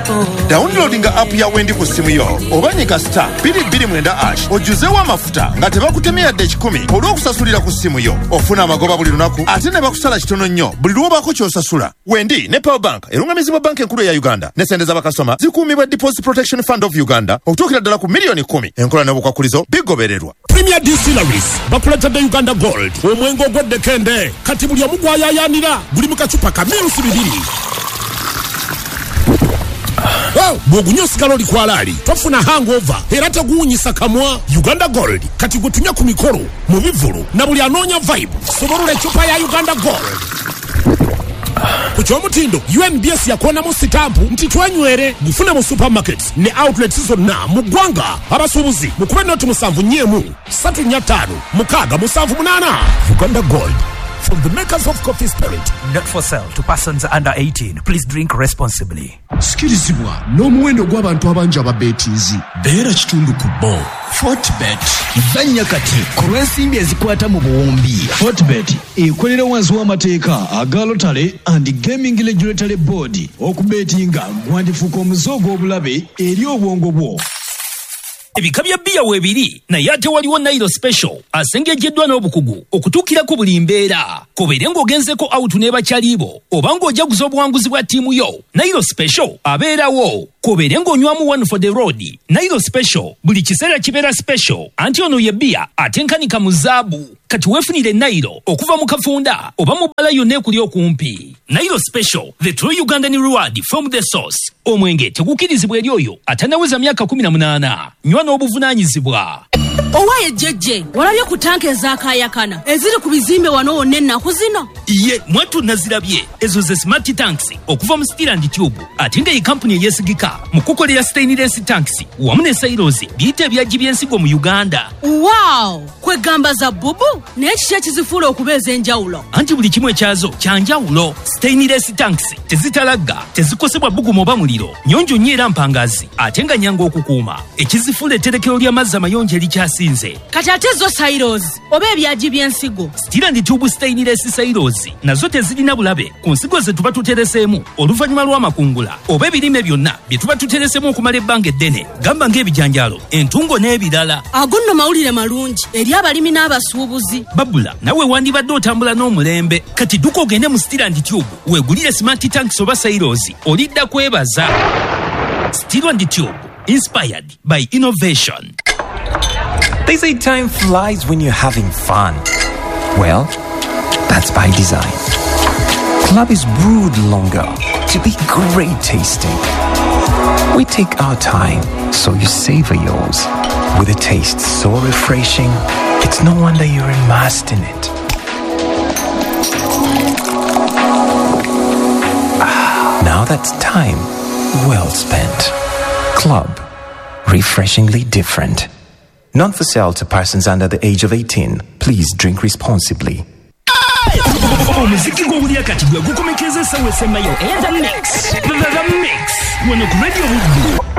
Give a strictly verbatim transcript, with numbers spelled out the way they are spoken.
Downloadinga app ya Wendi ku simu yo obanyiga star two two nine ash ojuzewo amafuta nga tebakutemya yadde kikumi olw'okusasulira ku simu yo. Ofuna amagoba buli lunaku ate ne bakusala kitono nnyo buli lw'obaako ky'osasula. Wendi ne Power Bank erungamizibwa banka enkulu ya Uganda ne sente z'abakasoma zikuumibwa Deposit Protection Fund of Uganda okutuukira ddala ku miliyoni kumi. Enkola n'obukwakulizo bigobererwa. Premier Distilleries bakuletedde Uganda Gold omwengo ogw'eddekende kati buli omu gw'ayaayaanira guli mu kacupa ka mirusi bibiri. Oh, bwogunya osigala oli kwalaali tofuna hangover era teguwunyisa kamwa. Uganda Gold kati gutunya ku mikolo mu bivulu na buli anoonya vibe soborula ecupa ya Uganda Gold. Ku ky'omutindo U N B S yakonamu sitampu nti twenywere gufune mu supermarkets ne outlets zonna mu ggwanga. Abasuubuzi mukube noti musanvu nnyemu satu nnya ttaano mukaaga musanvu munaana. Uganda Gold from the makers of Coffee Spirit. Not for sale to persons under eighteen. Please drink responsibly. Sikirizibwa n'omuwendo gw'abantu abangi ababeetiizi beera kitundu ku bo. Fortbet zanya kati ku lw'ensimbi ezikwata mu buwumbi. Fortbet ekolera wansi w'amateeka aga Lottery and Gaming Regulatory Board okubeetinga gwandifuuka omuze ogw'obulabe eri obwongo bwo. Ebika bya bbiya weebiri naye ate waliwo Nairo Special asengejjeddwa n'obukugu okutuukira ku buli mbeera. Kobeere ng'ogenzeko out n'ebakyaliibo oba ng'ojaguza obuwanguzi bwa ttiimu yo, Nairo Special abeerawo. Kobeere ng'onywamu one for the road, Nairo Special buli kiseera kibeera special anti ono ye bbiya atenkanika mu zaabu. Kati weefunire Nairo okuva mu kafunda oba mu bbala yonna ekuli okumpi. Nairo Special, the true Ugandan reward from the source. Omwenge tegukirizibwa eri oyo atanaweza myaka kumi na munaana. Nywa n'obuvunaanyizibwa. Owaye jejje walabye ku tanka ezaakaayakana eziri ku bizimbe wano wonna ennaku zino. Iye mwatu nazirabye ezo ze smart tanks okuva mu Steel and Tube ate nga ye kampuni eyeesigika mu kukolera stainless tanks wamu ne silos biyita ebyaggi by'ensigo mu Uganda. Wow, kwegamba za bubu naye kiki ekizifuula okubeeza enjawulo? Anti buli kimu ekyazo kya njawulo. Stainless tanks tezitalagga, tezikosebwa bbugumu oba muliro, nnyonjo nnyo era mpangazi ate nga nnyangu okukuuma. Ekizifuula etterekero ly'amazzi amayonjo erikyasinze. Kati ate zo silos oba ebyaggi by'ensigo. Steel and Tube stainless silos nazo tezirina bulabe ku nsigo ze tuba tutereseemu oluvannyuma lw'amakungula oba ebirime byonna bye tuba tutereseemu okumala ebbanga eddene, gamba ng'ebijanjaalo, entungo n'ebirala. Ago nno mawulire malungi eri abalimi n'abasuubuzi. Babula nawe wandibadde otambula n'omulembe. Kati dduka ogende mu Steel and Tube weegulire smart tanks oba silos olidda kwebaza. Steel and Tube, inspired by innovation. They say time flies when you're having fun. Well, that's by design. Club is brewed longer to be great tasting. We take our time, so you savor yours. With a taste so refreshing, it's no wonder you're immersed in it. Ah, now that's time well spent. Club, refreshingly different. Not for sale to persons under the age of eighteen. Please drink responsibly. Omuziki gw'owulira kati gwe gukomekeza essaawa essembayo. The Mix. The Mix. Wano ku Radio Buddu.